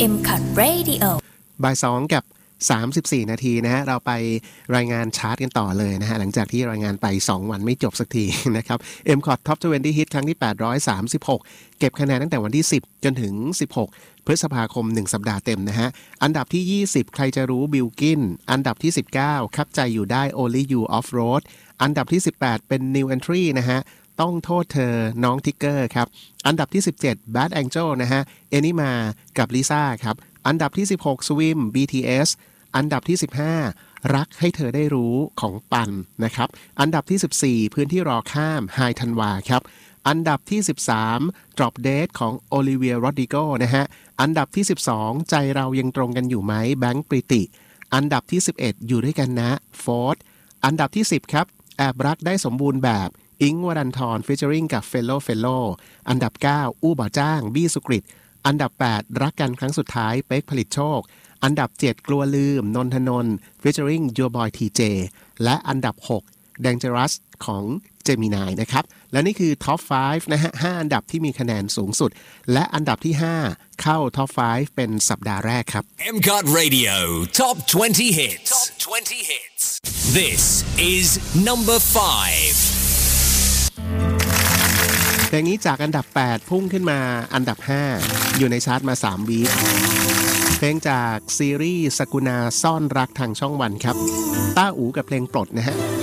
M-Cut Radio บ่าย2กับ34นาทีนะฮะเราไปรายงานชาร์ตกันต่อเลยนะฮะหลังจากที่รายงานไป2วันไม่จบสักทีนะครับ M-Cut Top 20 Hit ครั้งที่836เก็บคะแนนตั้งแต่วันที่10จนถึง16พฤษภาคม1สัปดาห์เต็มนะฮะอันดับที่20ใครจะรู้บิลกินอันดับที่19คับใจอยู่ได้ Only You Off Road อันดับที่18เป็น New Entry นะฮะต้องโทษเธอน้องทิกเกอร์ครับอันดับที่17 Bad Angel นะฮะเอนิมากับลิซ่าครับอันดับที่16 Swim BTS อันดับที่15รักให้เธอได้รู้ของปันนะครับอันดับที่14พื้นที่รอข้ามไฮธันวาครับอันดับที่13 Drop Dead ของโอลิเวียโรดริโกนะฮะอันดับที่12ใจเรายังตรงกันอยู่ไหมแบงค์ปริติอันดับที่11อยู่ด้วยกันนะโฟร์ธอันดับที่10ครับแอบรักได้สมบูรณ์แบบอิงค์วรันทรฟีเจอริงกับเฟลโลอันดับ9อู้บ่อจ้างบี้สุกฤตอันดับ8รักกันครั้งสุดท้ายเป๊กผลิตโชคอันดับ7กลัวลืมนนทนนท์ฟีเจอริงยูบอยทีเจและอันดับ6 Dangerous ของเจมินายนะครับและนี่คือ Top 5 นะฮะ5อันดับที่มีคะแนนสูงสุดและอันดับที่5เข้า Top 5 เป็นสัปดาห์แรกครับ M-Cut Radio Top 20 Hits Top 20 Hits This is number 5 เพลงนี้จากอันดับ8พุ่งขึ้นมาอันดับ5อยู่ในชาร์ตมา3วีคเพลงจากซีรีส์สกุณาซ่อนรักทางช่องวันครับต้าอู๋กับเพลงปลดนะฮะ